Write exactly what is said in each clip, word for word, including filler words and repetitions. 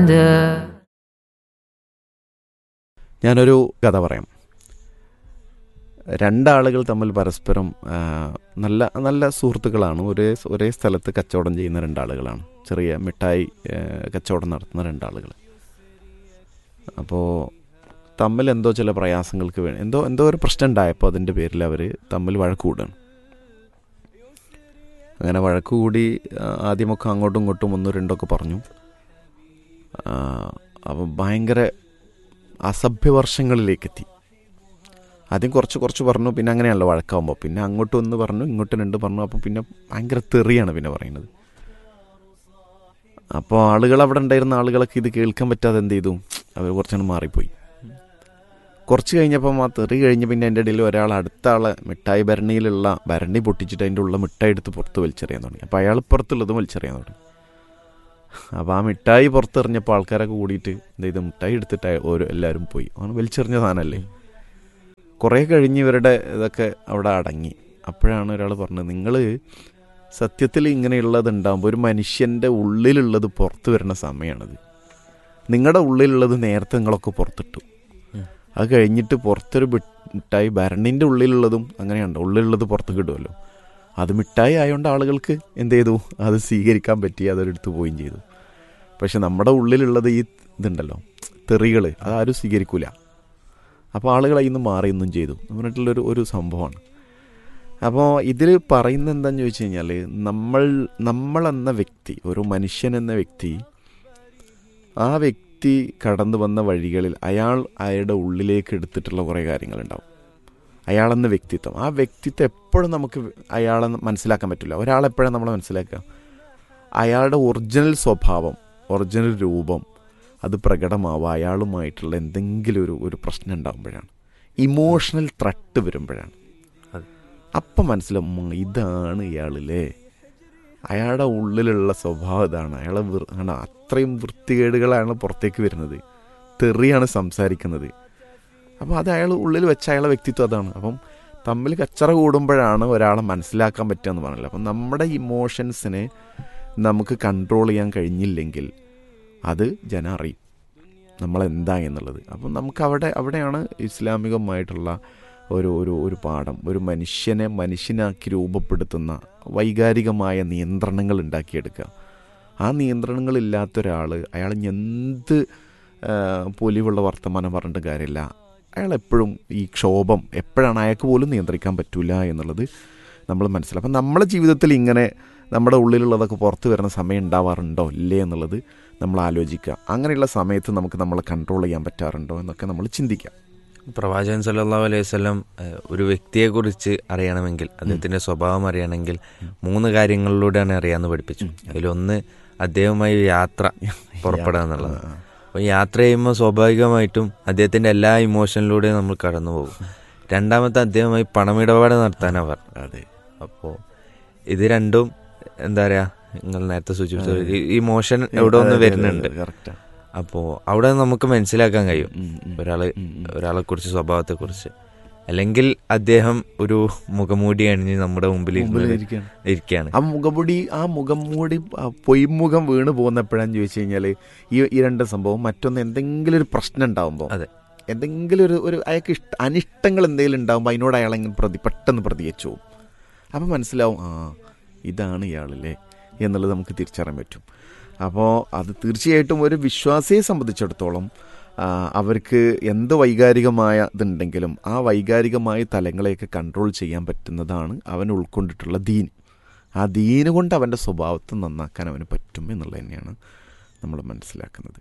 ഞാനൊരു കഥ പറയാം. രണ്ടാളുകൾ തമ്മിൽ പരസ്പരം ആ, നല്ല നല്ല സുഹൃത്തുക്കളാണ്. ഒരേ ഒരേ സ്ഥലത്ത് കച്ചവടം ചെയ്യുന്ന രണ്ടാളുകളാണ്. ചെറിയ മിഠായി ആ, കച്ചവടം നടത്തുന്ന രണ്ടാളുകൾ. അപ്പോൾ തമ്മിൽ എന്തോ ചില പ്രയാസങ്ങൾക്ക് വേണ്ടി എന്തോ എന്തോ ഒരു പ്രശ്നം ഉണ്ടായപ്പോൾ അതിൻ്റെ പേരിൽ അവർ തമ്മിൽ വഴക്ക് കൂടുകയാണ്. അങ്ങനെ വഴക്ക് കൂടി ആ, ആദ്യമൊക്കെ അങ്ങോട്ടും ഇങ്ങോട്ടും ഒന്നും രണ്ടൊക്കെ പറഞ്ഞു. അപ്പം ഭയങ്കര അസഭ്യവർഷങ്ങളിലേക്കെത്തി. ആദ്യം കുറച്ച് കുറച്ച് പറഞ്ഞു, പിന്നെ അങ്ങനെയാണല്ലോ വഴക്കാവുമ്പോൾ. പിന്നെ അങ്ങോട്ടും ഒന്ന് പറഞ്ഞു, ഇങ്ങോട്ടും രണ്ട് പറഞ്ഞു. അപ്പോൾ പിന്നെ ഭയങ്കര തെറിയാണ് പിന്നെ പറയുന്നത്. അപ്പോൾ ആളുകൾ അവിടെ ഉണ്ടായിരുന്ന ആളുകളൊക്കെ ഇത് കേൾക്കാൻ പറ്റാതെ എന്ത് ചെയ്തു, അവർ കുറച്ചാണ് മാറിപ്പോയി. കുറച്ച് കഴിഞ്ഞപ്പം ആ തെറി കഴിഞ്ഞ് പിന്നെ എൻ്റെ ഇടയിൽ ഒരാൾ അടുത്ത ആളെ മിഠായി ഭരണിയിലുള്ള ഭരണി പൊട്ടിച്ചിട്ട് അതിൻ്റെ ഉള്ള മിഠായി എടുത്ത് പുറത്ത് വലിച്ചെറിയാൻ തുടങ്ങി. അപ്പോൾ അയാൾ പുറത്തുള്ളതും വലിച്ചെറിയാൻ തുടങ്ങി. അപ്പോൾ ആ മിഠായി പുറത്തെറിഞ്ഞപ്പോൾ ആൾക്കാരൊക്കെ കൂടിയിട്ട് എന്ത് ചെയ്തു, മിഠായി എടുത്തിട്ട് ഓരോ എല്ലാവരും പോയി. അവന് വലിച്ചെറിഞ്ഞ സാധനമല്ലേ. കുറേ കഴിഞ്ഞ് ഇവരുടെ ഇതൊക്കെ അവിടെ അടങ്ങി. അപ്പോഴാണ് ഒരാൾ പറഞ്ഞത്, നിങ്ങൾ സത്യത്തിൽ ഇങ്ങനെയുള്ളത് ഉണ്ടാകുമ്പോൾ ഒരു മനുഷ്യൻ്റെ ഉള്ളിലുള്ളത് പുറത്ത് വരുന്ന സമയമാണത്. നിങ്ങളുടെ ഉള്ളിലുള്ളത് നേരത്തെ നിങ്ങളൊക്കെ പുറത്തിട്ടു. അത് കഴിഞ്ഞിട്ട് പുറത്തൊരു മിഠായി ഭരണിൻ്റെ ഉള്ളിലുള്ളതും അങ്ങനെയുണ്ട്, ഉള്ളിലുള്ളത് പുറത്ത് കിട്ടുമല്ലോ. അത് മിഠായി ആയതുകൊണ്ട് ആളുകൾക്ക് എന്ത് ചെയ്തു, അത് സ്വീകരിക്കാൻ പറ്റി, അതെടുത്ത് പോവുകയും ചെയ്തു. പക്ഷെ നമ്മുടെ ഉള്ളിലുള്ളത് ഈ ഇതുണ്ടല്ലോ, തെറികൾ, അതാരും സ്വീകരിക്കൂല. അപ്പോൾ ആളുകൾ അതിൽ നിന്ന് മാറിയൊന്നും ചെയ്തു പറഞ്ഞിട്ടുള്ളൊരു ഒരു സംഭവമാണ്. അപ്പോൾ ഇതിൽ പറയുന്നത് എന്താണെന്ന് ചോദിച്ചു കഴിഞ്ഞാൽ, നമ്മൾ നമ്മളെന്ന വ്യക്തി, ഒരു മനുഷ്യൻ എന്ന വ്യക്തി, ആ വ്യക്തി കടന്നു വന്ന വഴികളിൽ അയാൾ അയാളുടെ ഉള്ളിലേക്ക് എടുത്തിട്ടുള്ള കുറേ കാര്യങ്ങളുണ്ടാവും. അയാളെന്ന വ്യക്തിത്വം, ആ വ്യക്തിത്വം എപ്പോഴും നമുക്ക് അയാളെ മനസ്സിലാക്കാൻ പറ്റില്ല. ഒരാളെപ്പോഴാണ് നമ്മൾ മനസ്സിലാക്കുക, അയാളുടെ ഒറിജിനൽ സ്വഭാവം, ഒറിജിനൽ രൂപം അത് പ്രകടമാവുക അയാളുമായിട്ടുള്ള എന്തെങ്കിലും ഒരു ഒരു പ്രശ്നം ഉണ്ടാകുമ്പോഴാണ്, ഇമോഷണൽ ത്രട്ട് വരുമ്പോഴാണ്. അപ്പം മനസ്സിലാവും ഇതാണ് ഇയാളില്ലേ, അയാളുടെ ഉള്ളിലുള്ള സ്വഭാവം ഇതാണ്, അയാളെ ആണ് അത്രയും വൃത്തികേടുകളാണ് പുറത്തേക്ക് വരുന്നത്, തെറിയാണ് സംസാരിക്കുന്നത്. അപ്പോൾ അത് അയാൾ ഉള്ളിൽ വെച്ച അയാളെ വ്യക്തിത്വം അതാണ്. അപ്പം തമ്മിൽ കച്ചറ കൂടുമ്പോഴാണ് ഒരാളെ മനസ്സിലാക്കാൻ പറ്റുക എന്ന് പറഞ്ഞില്ല. അപ്പം നമ്മുടെ ഇമോഷൻസിനെ നമുക്ക് കൺട്രോൾ ചെയ്യാൻ കഴിഞ്ഞില്ലെങ്കിൽ അത് ജനം അറിയും നമ്മളെന്താ എന്നുള്ളത്. അപ്പം നമുക്ക് അവിടെ അവിടെയാണ് ഇസ്ലാമികമായിട്ടുള്ള ഒരു ഒരു ഒരു പാഠം, ഒരു മനുഷ്യനെ മനുഷ്യനാക്കി രൂപപ്പെടുത്തുന്ന വൈകാരികമായ നിയന്ത്രണങ്ങൾ ഉണ്ടാക്കിയെടുക്കുക. ആ നിയന്ത്രണങ്ങളില്ലാത്ത ഒരാൾ, അയാൾ എന്ത് പൊലിവുള്ള വർത്തമാനം പറഞ്ഞിട്ട് കാര്യമില്ല, അയാളെപ്പോഴും ഈ ക്ഷോഭം എപ്പോഴാണ് അയാൾക്ക് പോലും നിയന്ത്രിക്കാൻ പറ്റില്ല എന്നുള്ളത് നമ്മൾ മനസ്സിലാക്കും. അപ്പം നമ്മുടെ ജീവിതത്തിൽ ഇങ്ങനെ നമ്മുടെ ഉള്ളിലുള്ളതൊക്കെ പുറത്ത് വരുന്ന സമയം ഉണ്ടാവാറുണ്ടോ ഇല്ലേ എന്നുള്ളത് നമ്മൾ ആലോചിക്കുക. അങ്ങനെയുള്ള സമയത്ത് നമുക്ക് നമ്മളെ കൺട്രോൾ ചെയ്യാൻ പറ്റാറുണ്ടോ എന്നൊക്കെ നമ്മൾ ചിന്തിക്കാം. പ്രവാചകൻ സല്ലല്ലാഹു അലൈഹി വസല്ലം ഒരു വ്യക്തിയെക്കുറിച്ച് അറിയണമെങ്കിൽ, അദ്ദേഹത്തിൻ്റെ സ്വഭാവം അറിയണമെങ്കിൽ മൂന്ന് കാര്യങ്ങളിലൂടെയാണ് അറിയാമെന്ന് പഠിപ്പിച്ചു. അതിലൊന്ന് അദ്ദേഹവുമായി യാത്ര പുറപ്പെടുക എന്നുള്ളത്. അപ്പോൾ യാത്ര ചെയ്യുമ്പോൾ സ്വാഭാവികമായിട്ടും അദ്ദേഹത്തിൻ്റെ എല്ലാ ഇമോഷനിലൂടെയും നമ്മൾ കടന്നു പോകും. രണ്ടാമത്തെ, അദ്ദേഹവുമായി പണമിടപാട് നടത്താനാണ് പറഞ്ഞത്. അതെ. അപ്പോൾ ഇത് രണ്ടും എന്താ പറയുക, നിങ്ങൾ നേരത്തെ സൂചിപ്പിച്ച ഇമോഷൻ എവിടെ ഒന്ന് വരുന്നുണ്ട്. അപ്പോൾ അവിടെ നമുക്ക് മനസ്സിലാക്കാൻ കഴിയും ഒരാള് ഒരാളെ കുറിച്ച്, സ്വഭാവത്തെ കുറിച്ച്. അല്ലെങ്കിൽ അദ്ദേഹം ഒരു മുഖംമൂടി അണിഞ്ഞ് നമ്മുടെ മുമ്പിൽ ഇരിക്കുകയാണ്. ആ മുഖംമൂടി ആ മുഖംമൂടി പൊയ്മുഖം വീണ് പോകുന്നപ്പോഴാന്ന് ചോദിച്ചു കഴിഞ്ഞാൽ ഈ ഈ രണ്ട് സംഭവം, മറ്റൊന്ന് എന്തെങ്കിലും ഒരു പ്രശ്നം ഉണ്ടാകുമ്പോൾ, അതെ, എന്തെങ്കിലും ഒരു ഒരു അയാൾക്ക് ഇഷ്ട അനിഷ്ടങ്ങൾ എന്തെങ്കിലും ഉണ്ടാകുമ്പോൾ അതിനോട് അയാളെങ്ങനെ പ്രതി പെട്ടെന്ന് പ്രതികരിച്ചു പോകും. അപ്പം മനസ്സിലാവും, ആ ഇതാണ് ഇയാളല്ലേ എന്നുള്ളത് നമുക്ക് തിരിച്ചറിയാൻ പറ്റും. അപ്പോൾ അത് തീർച്ചയായിട്ടും ഒരു വിശ്വാസിയെ സംബന്ധിച്ചിടത്തോളം അവർക്ക് എന്ത് വൈകാരികമായ ഇതുണ്ടെങ്കിലും ആ വൈകാരികമായ തലങ്ങളെയൊക്കെ കൺട്രോൾ ചെയ്യാൻ പറ്റുന്നതാണ് അവൻ ഉൾക്കൊണ്ടിട്ടുള്ള ദീൻ. ആ ദീന് കൊണ്ട് അവൻ്റെ സ്വഭാവത്തെ നന്നാക്കാൻ അവന് പറ്റും എന്നുള്ളത് തന്നെയാണ് നമ്മൾ മനസ്സിലാക്കുന്നത്.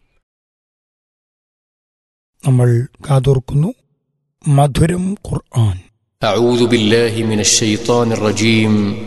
നമ്മൾ കാതോർക്കുന്നു മധുരം ഖുർആൻ. അഊദു ബില്ലാഹി മിനശ് ശൈത്താനിർ റജീം.